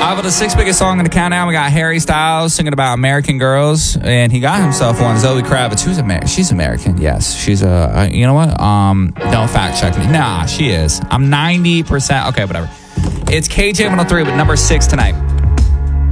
The sixth biggest song in the countdown, we got Harry Styles singing about American girls, and he got himself one. Zoe Kravitz, who's American? She's American, yes. She's you know what? Don't fact check me. Nah, she is. I'm 90%. Okay, whatever. It's KJ 103 with number 6 tonight.